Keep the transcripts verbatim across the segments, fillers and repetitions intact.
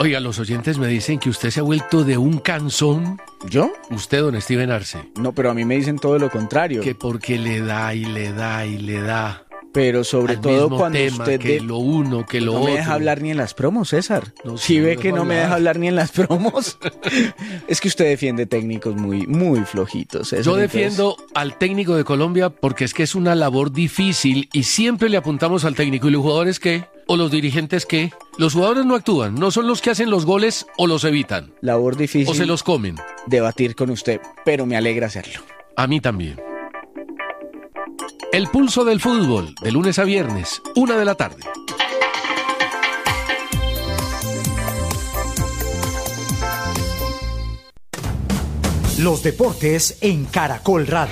Oiga, los oyentes me dicen que usted se ha vuelto de un cansón. ¿Yo? Usted, don Steven Arce. No, pero a mí me dicen todo lo contrario. Que porque le da y le da y le da. Pero sobre al todo mismo cuando tema, usted... que de... lo uno, que lo no otro. No me deja hablar ni en las promos, César. No, si sí, ve no que no hablar. me deja hablar ni en las promos. Es que usted defiende técnicos muy, muy flojitos, César. Yo defiendo entonces... al técnico de Colombia porque es que es una labor difícil y siempre le apuntamos al técnico. ¿Y los jugadores qué? ¿O los dirigentes qué? Los jugadores no actúan, no son los que hacen los goles o los evitan. Labor difícil. O se los comen. Debatir con usted, pero me alegra hacerlo. A mí también. El pulso del fútbol, de lunes a viernes, una de la tarde. Los deportes en Caracol Radio.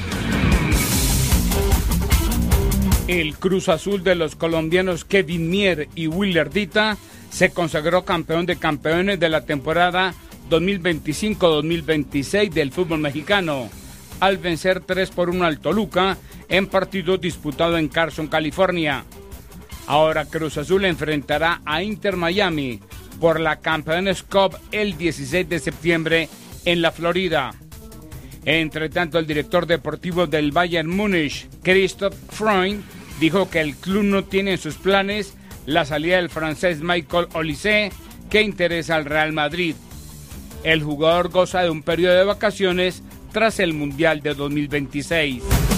El Cruz Azul de los colombianos Kevin Mier y Willer Dita se consagró campeón de campeones de la temporada dos mil veinticinco dos mil veintiséis del fútbol mexicano, al vencer tres por uno al Toluca en partido disputado en Carson, California. Ahora Cruz Azul enfrentará a Inter Miami por la Campeones Cup el dieciséis de septiembre en la Florida. Entre tanto, el director deportivo del Bayern Múnich, Christoph Freund, dijo que el club no tiene en sus planes la salida del francés Michael Olise, que interesa al Real Madrid. El jugador goza de un periodo de vacaciones tras el Mundial de dos mil veintiséis.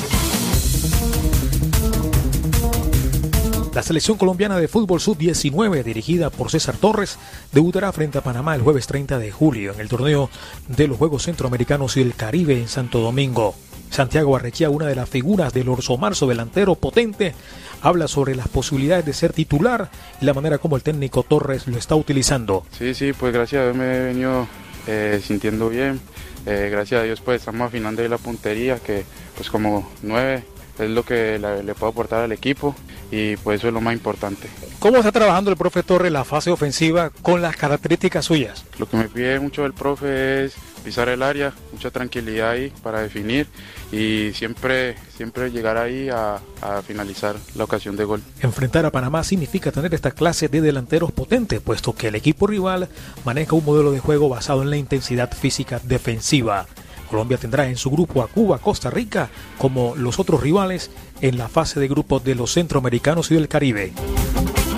La selección colombiana de fútbol sub diecinueve, dirigida por César Torres, debutará frente a Panamá el jueves treinta de julio en el torneo de los Juegos Centroamericanos y el Caribe en Santo Domingo. Santiago Arrechea, una de las figuras del Orso Marzo, delantero potente, habla sobre las posibilidades de ser titular y la manera como el técnico Torres lo está utilizando. Sí, sí, pues gracias a Dios me he venido eh, sintiendo bien. Eh, gracias a Dios pues estamos afinando ahí la puntería, que pues como nueve es lo que le, le puedo aportar al equipo y pues eso es lo más importante. ¿Cómo está trabajando el profe Torres la fase ofensiva con las características suyas? Lo que me pide mucho el profe es pisar el área, mucha tranquilidad ahí para definir y siempre, siempre llegar ahí a, a finalizar la ocasión de gol. Enfrentar a Panamá significa tener esta clase de delanteros potentes, puesto que el equipo rival maneja un modelo de juego basado en la intensidad física defensiva. Colombia tendrá en su grupo a Cuba, Costa Rica, como los otros rivales en la fase de grupos de los centroamericanos y del Caribe.